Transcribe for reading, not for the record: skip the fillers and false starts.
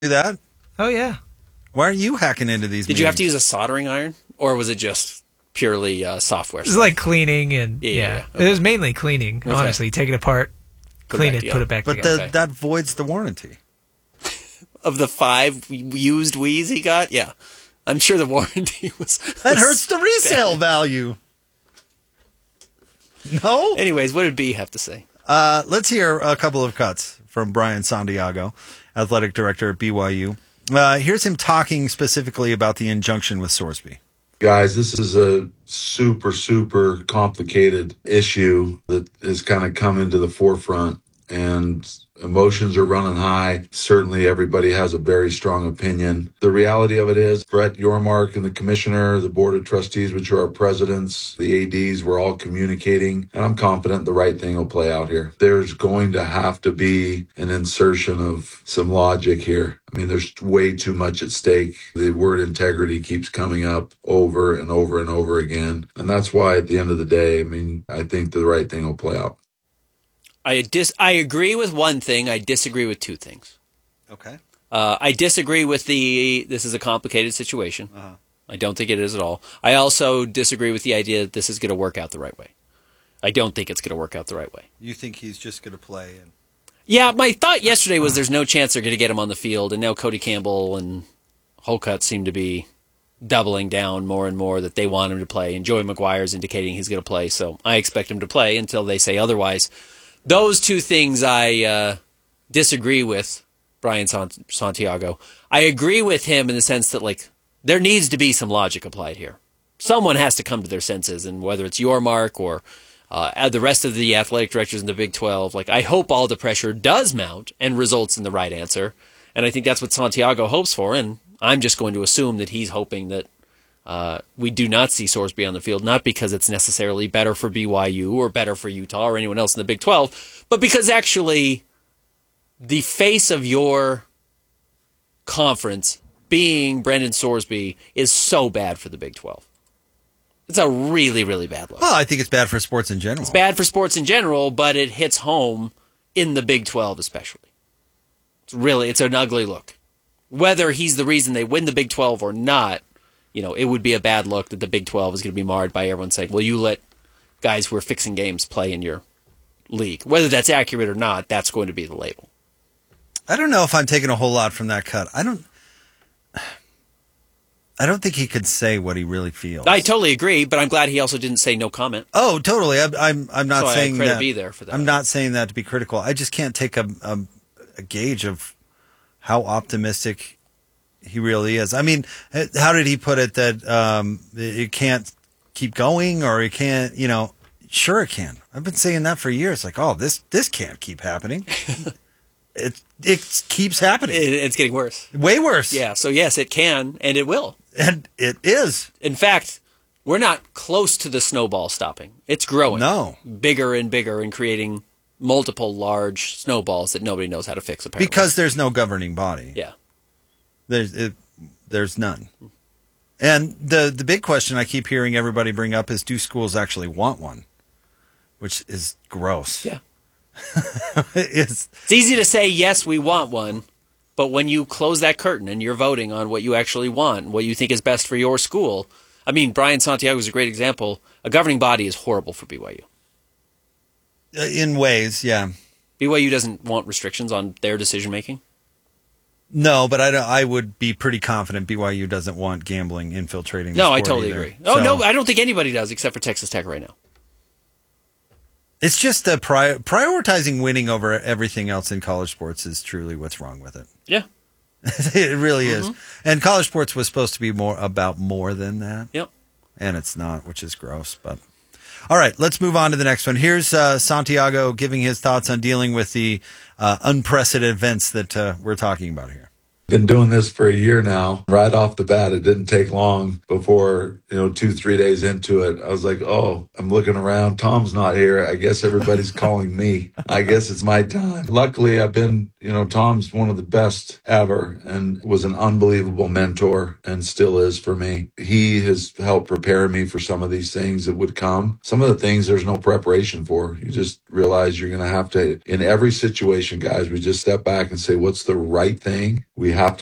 do that? Oh, yeah. Why are you hacking into these Did meetings? you have to use a soldering iron, or was it just purely software? It was like cleaning and, Yeah. It was mainly cleaning, honestly. Take it apart, clean it, put it back together. But that voids the warranty. Of the 5 used Wii's he got, yeah. I'm sure the warranty was That hurts the resale value. No? Anyways, what did B have to say? Let's hear a couple of cuts from Brian Santiago, athletic director at BYU. Here's him talking specifically about the injunction with Sorsby. Guys, this is a super, super complicated issue that has kind of come into the forefront, and emotions are running high. Certainly everybody has a very strong opinion. The reality of it is Brett Yormark and the commissioner, the board of trustees, which are our presidents, the ADs, we're all communicating, and I'm confident the right thing will play out here. There's going to have to be an insertion of some logic here. I mean, there's way too much at stake. The word integrity keeps coming up over and over and over again. And that's why at the end of the day, I mean, I think the right thing will play out. I agree with one thing. I disagree with 2 things. Okay. I disagree with this is a complicated situation. Uh-huh. I don't think it is at all. I also disagree with the idea that this is going to work out the right way. I don't think it's going to work out the right way. You think he's just going to play? Yeah, my thought yesterday was there's no chance they're going to get him on the field, and now Cody Campbell and Holcutt seem to be doubling down more and more that they want him to play, and Joey McGuire's indicating he's going to play, so I expect him to play until they say otherwise. Those 2 things I disagree with Brian Santiago. I agree with him in the sense that, like, there needs to be some logic applied here. Someone has to come to their senses, and whether it's Yormark or the rest of the athletic directors in the Big 12, like, I hope all the pressure does mount and results in the right answer, and I think that's what Santiago hopes for, and I'm just going to assume that he's hoping that we do not see Sorsby on the field, not because it's necessarily better for BYU or better for Utah or anyone else in the Big 12, but because actually the face of your conference being Brendan Sorsby is so bad for the Big 12. It's a really, really bad look. Well, I think it's bad for sports in general. It's bad for sports in general, but it hits home in the Big 12 especially. It's an ugly look. Whether he's the reason they win the Big 12 or not, it would be a bad look that the Big 12 is going to be marred by everyone saying, well, you let guys who are fixing games play in your league. Whether that's accurate or not, that's going to be the label. I don't know if I'm taking a whole lot from that cut. I don't think he could say what he really feels. I totally agree, but I'm glad he also didn't say no comment. Oh, totally. I'm not saying credit that. B there for that. I'm not saying that to be critical. I just can't take a gauge of how optimistic he really is. I mean, how did he put it that it can't keep going, or it can't? Sure it can. I've been saying that for years. Like, oh, this can't keep happening. It keeps happening. It's getting worse. Way worse. Yeah. So yes, it can, and it will. And it is. In fact, we're not close to the snowball stopping. It's growing. No. Bigger and bigger and creating multiple large snowballs that nobody knows how to fix, apparently. Because there's no governing body. Yeah. There's none. And the big question I keep hearing everybody bring up is, do schools actually want one? Which is gross. Yeah. It's easy to say, yes, we want one. But when you close that curtain and you're voting on what you actually want, what you think is best for your school, I mean, Brian Santiago is a great example. A governing body is horrible for BYU. In ways, yeah. BYU doesn't want restrictions on their decision-making? No, but I would be pretty confident BYU doesn't want gambling infiltrating the No, sport I totally either. agree. Oh, no, I don't think anybody does except for Texas Tech right now. It's just the prioritizing winning over everything else in college sports is truly what's wrong with it. Yeah. It really is. And college sports was supposed to be more than that. Yep. And it's not, which is gross. But all right, let's move on to the next one. Here's Santiago giving his thoughts on dealing with the unprecedented events that we're talking about here. Been doing this for a year now. Right off the bat, it didn't take long before, 2-3 days into it, I was like, oh, I'm looking around. Tom's not here. I guess everybody's calling me. I guess it's my time. Luckily, I've been, Tom's one of the best ever and was an unbelievable mentor and still is for me. He has helped prepare me for some of these things that would come. Some of the things there's no preparation for. You just realize you're going to have to, in every situation, guys, we just step back and say, what's the right thing? We have to